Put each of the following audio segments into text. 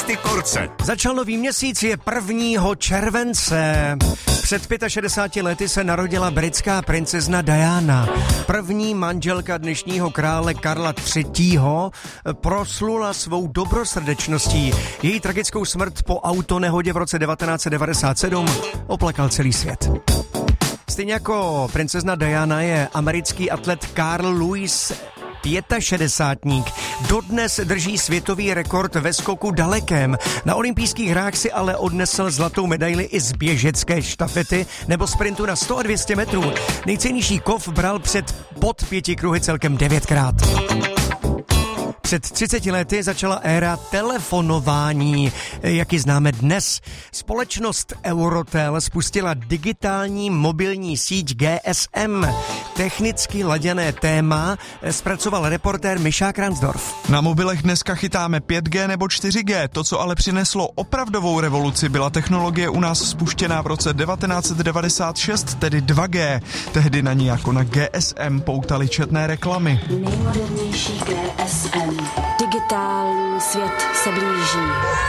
Korce. Začal nový měsíc, je 1. července. Před 65 lety se narodila britská princezna Diana. První manželka dnešního krále Karla III. Proslula svou dobrosrdečností. Její tragickou smrt po autonehodě v roce 1997 oplakal celý svět. Stejně jako princezna Diana je americký atlet Carl Lewis 65. Dodnes drží světový rekord ve skoku dalekém. Na olympijských hrách si ale odnesl zlatou medaili i z běžecké štafety nebo sprintu na 100 a 200 metrů. Nejcennější kov bral pod 5 kruhy celkem 9krát. Před 30 lety začala éra telefonování, jak ji známe dnes. Společnost Eurotel spustila digitální mobilní síť GSM. Technicky laděné téma zpracoval reportér Mišák Ransdorf. Na mobilech dneska chytáme 5G nebo 4G. To, co ale přineslo opravdovou revoluci, byla technologie u nás spuštěná v roce 1996, tedy 2G. Tehdy na ní jako na GSM poutali četné reklamy. Nejmodernější GSM. Digitální svět se blíží.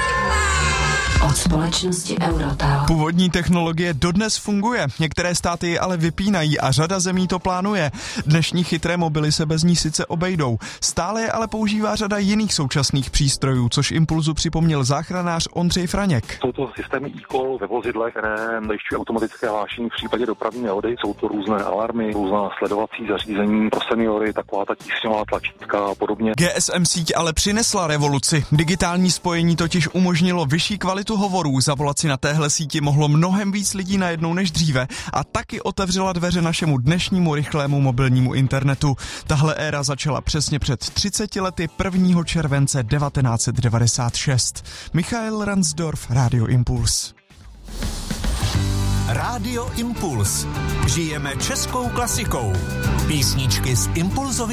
Od společnosti Eurotel. Původní technologie dodnes funguje, některé státy ji ale vypínají a řada zemí to plánuje. Dnešní chytré mobily se bez ní sice obejdou. Stále je ale používá řada jiných současných přístrojů, což Impulzu připomněl záchranář Ondřej Franěk. Jsou to systémy e-call ve vozidlech, které zajišťují automatické hlášení v případě dopravní nehody. Jsou to různé alarmy, různá sledovací zařízení pro seniory, taková ta tísňová tlačítka a podobně. GSM síť ale přinesla revoluci. Digitální spojení totiž umožnilo vyšší kvalitu hovorů. Zavolat si na téhle síti mohlo mnohem víc lidí najednou než dříve a taky otevřela dveře našemu dnešnímu rychlému mobilnímu internetu. Tahle éra začala přesně před 30 lety 1. července 1996. Michael Ransdorf, Rádio Impuls. Rádio Impuls. Žijeme českou klasikou. Písničky z Impulzovy